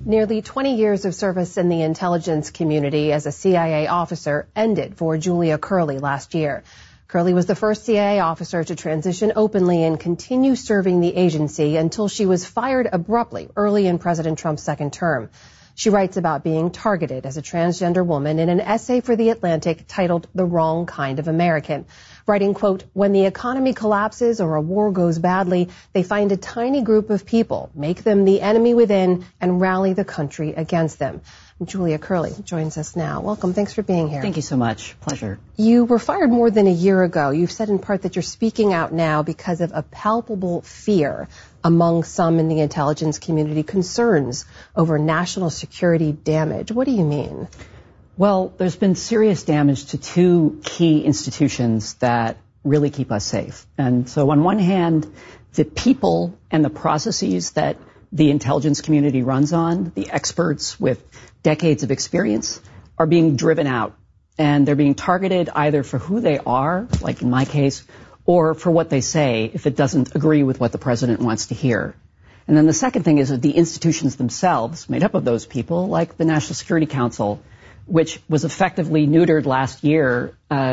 Nearly 20 years of service in the intelligence community as a CIA officer ended for Julia Curley last year. Curley was the first CIA officer to transition openly and continue serving the agency until she was fired abruptly early in President Trump's second term. She writes about being targeted as a transgender woman in an essay for The Atlantic titled The Wrong Kind of American, writing, quote, "When the economy collapses or a war goes badly, they find a tiny group of people, make them the enemy within, and rally the country against them." Julia Curley joins us now. Welcome. Thanks for being here. Thank you so much. Pleasure. You were fired more than a year ago. You've said in part that you're speaking out now because of a palpable fear among some in the intelligence community, concerns over national security damage. What do you mean? Well, there's been serious damage to two key institutions that really keep us safe. And so on one hand, the people and the processes that the intelligence community runs on, the experts with decades of experience, are being driven out. And they're being targeted either for who they are, like in my case, or for what they say if it doesn't agree with what the president wants to hear. And then the second thing is that the institutions themselves, made up of those people, like the National Security Council, which was effectively neutered last year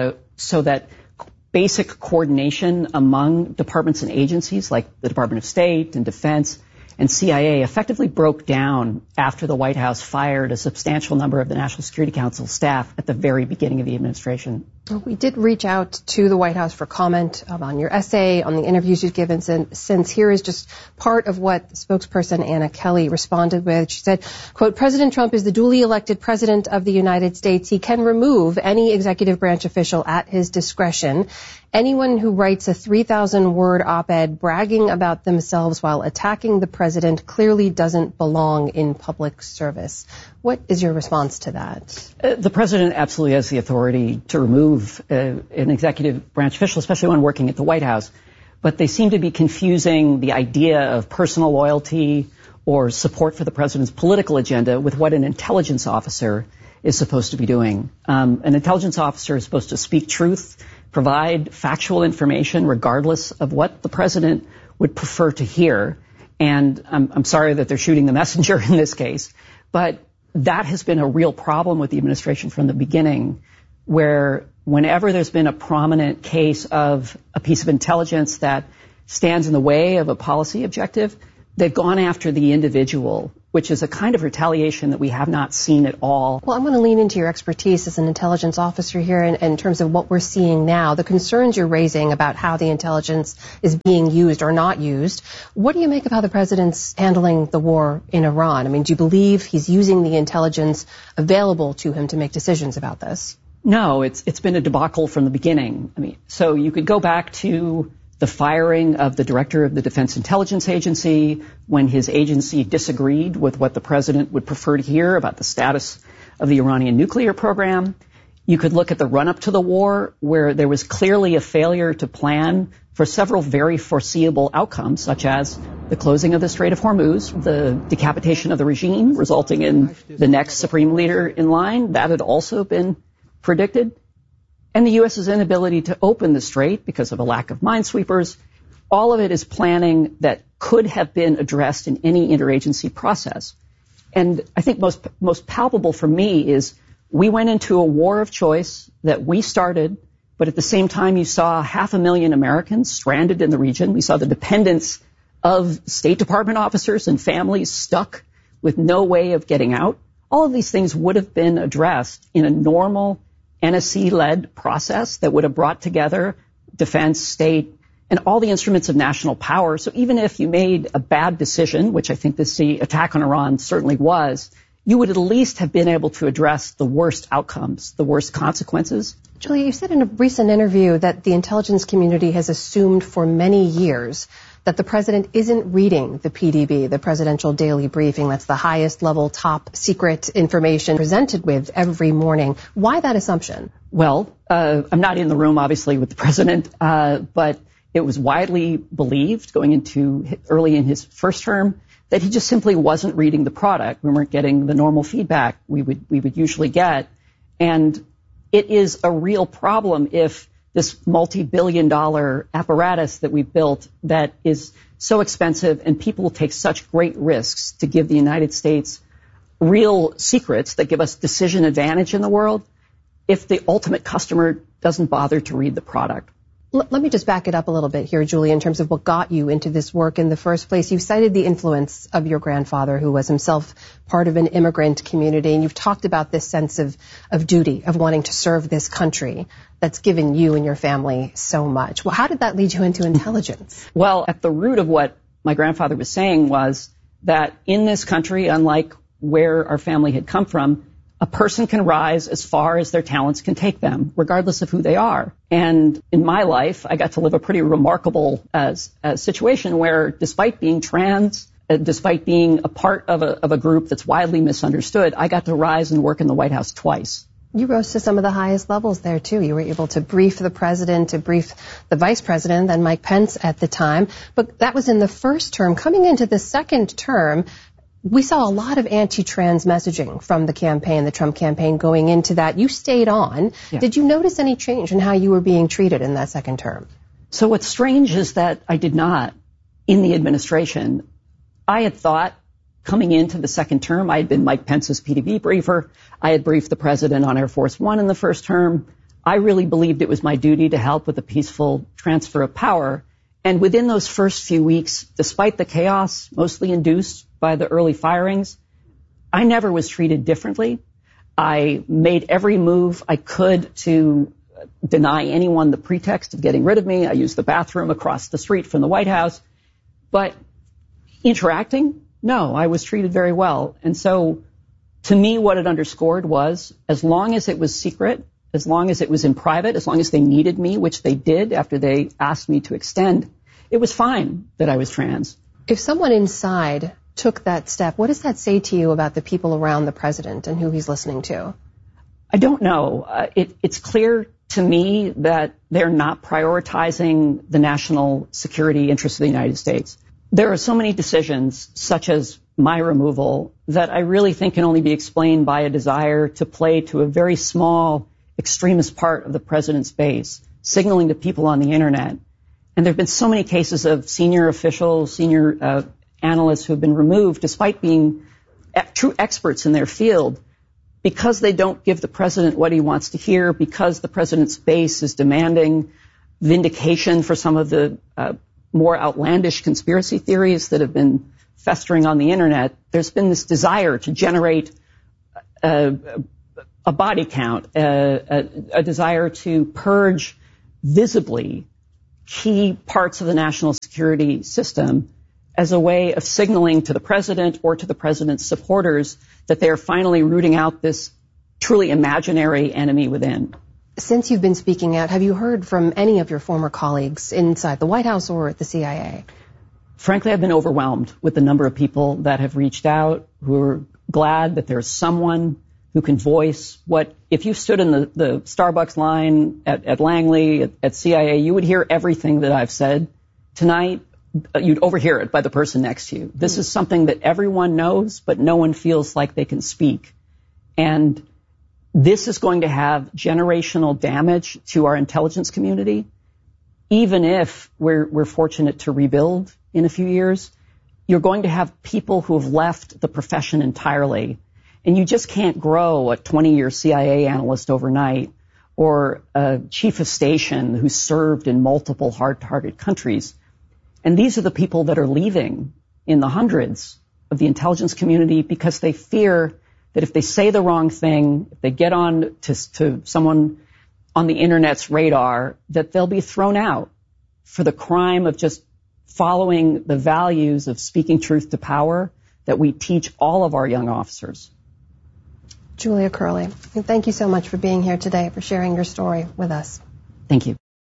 so that basic coordination among departments and agencies like the Department of State and Defense and CIA effectively broke down after the White House fired a substantial number of the National Security Council staff at the very beginning of the administration. We did reach out to the White House for comment on your essay, on the interviews you've given since. Here is just part of what spokesperson Anna Kelly responded with. She said, quote, "President Trump is the duly elected president of the United States. He can remove any executive branch official at his discretion. Anyone who writes a 3,000-word op-ed bragging about themselves while attacking the president clearly doesn't belong in public service." What is your response to that? The president absolutely has the authority to remove an executive branch official, especially when working at the White House. But they seem to be confusing the idea of personal loyalty or support for the president's political agenda with what an intelligence officer is supposed to be doing. An intelligence officer is supposed to speak truth, provide factual information regardless of what the president would prefer to hear. And I'm sorry that they're shooting the messenger in this case, but that has been a real problem with the administration from the beginning, where whenever there's been a prominent case of a piece of intelligence that stands in the way of a policy objective, they've gone after the individual, which is a kind of retaliation that we have not seen at all. Well, I'm going to lean into your expertise as an intelligence officer here in terms of what we're seeing now, the concerns you're raising about how the intelligence is being used or not used. What do you make of how the president's handling the war in Iran? I mean, do you believe he's using the intelligence available to him to make decisions about this? No, it's been a debacle from the beginning. I mean, so you could go back to the firing of the director of the Defense Intelligence Agency when his agency disagreed with what the president would prefer to hear about the status of the Iranian nuclear program. You could look at the run-up to the war, where there was clearly a failure to plan for several very foreseeable outcomes, such as the closing of the Strait of Hormuz, the decapitation of the regime, resulting in the next supreme leader in line. That had also been predicted. And the U.S.'s inability to open the strait because of a lack of minesweepers. All of it is planning that could have been addressed in any interagency process. And I think most palpable for me is we went into a war of choice that we started, but at the same time you saw 500,000 Americans stranded in the region. We saw the dependence of State Department officers and families stuck with no way of getting out. All of these things would have been addressed in a normal NSC-led process that would have brought together defense, state, and all the instruments of national power. So even if you made a bad decision, which I think the attack on Iran certainly was, you would at least have been able to address the worst outcomes, the worst consequences. Julia, you said in a recent interview that the intelligence community has assumed for many years that the president isn't reading the PDB, the Presidential Daily Briefing. That's the highest level, top secret information presented with every morning. Why that assumption? Well, I'm not in the room, obviously, with the president, but it was widely believed going into early in his first term that he just simply wasn't reading the product. We weren't getting the normal feedback we would usually get. And it is a real problem if this multi-billion-dollar apparatus that we built that is so expensive and people take such great risks to give the United States real secrets that give us decision advantage in the world if the ultimate customer doesn't bother to read the product. Let me just back it up a little bit here, Julie, in terms of what got you into this work in the first place. You've cited the influence of your grandfather, who was himself part of an immigrant community, and you've talked about this sense of duty, of wanting to serve this country that's given you and your family so much. Well, how did that lead you into intelligence? Well, at the root of what my grandfather was saying was that in this country, unlike where our family had come from, a person can rise as far as their talents can take them, regardless of who they are. And in my life, I got to live a pretty remarkable situation where, despite being trans, despite being a part of a group that's widely misunderstood, I got to rise and work in the White House twice. You rose to some of the highest levels there, too. You were able to brief the president, to brief the vice president, and Mike Pence at the time. But that was in the first term. Coming into the second term, we saw a lot of anti-trans messaging from the campaign, the Trump campaign, going into that. You stayed on. Yeah. Did you notice any change in how you were being treated in that second term? So what's strange is that I did not in the administration. I had thought coming into the second term, I had been Mike Pence's PDB briefer. I had briefed the president on Air Force One in the first term. I really believed it was my duty to help with the peaceful transfer of power. And within those first few weeks, despite the chaos mostly induced by the early firings, I never was treated differently. I made every move I could to deny anyone the pretext of getting rid of me. I used the bathroom across the street from the White House. But interacting, no, I was treated very well. And so to me, what it underscored was, as long as it was secret, as long as it was in private, as long as they needed me, which they did after they asked me to extend, it was fine that I was trans. If someone inside took that step, what does that say to you about the people around the president and who he's listening to? I don't know. It's clear to me that they're not prioritizing the national security interests of the United States. There are so many decisions, such as my removal, that I really think can only be explained by a desire to play to a very small extremist part of the president's base, signaling to people on the internet. And there have been so many cases of senior officials, senior analysts who have been removed despite being true experts in their field because they don't give the president what he wants to hear, because the president's base is demanding vindication for some of the more outlandish conspiracy theories that have been festering on the internet. There's been this desire to generate a body count, a desire to purge visibly key parts of the national security system as a way of signaling to the president or to the president's supporters that they are finally rooting out this truly imaginary enemy within. Since you've been speaking out, have you heard from any of your former colleagues inside the White House or at the CIA? Frankly, I've been overwhelmed with the number of people that have reached out, who are glad that there's someone who can voice what, if you stood in the Starbucks line at Langley, at CIA, you would hear everything that I've said tonight. You'd overhear it by the person next to you. This is something that everyone knows, but no one feels like they can speak. And this is going to have generational damage to our intelligence community. Even if we're fortunate to rebuild in a few years, you're going to have people who have left the profession entirely. And you just can't grow a 20-year CIA analyst overnight or a chief of station who served in multiple hard-target countries. And these are the people that are leaving in the hundreds of the intelligence community because they fear that if they say the wrong thing, if they get on to someone on the internet's radar, that they'll be thrown out for the crime of just following the values of speaking truth to power that we teach all of our young officers. Julia Curley, thank you so much for being here today, for sharing your story with us. Thank you.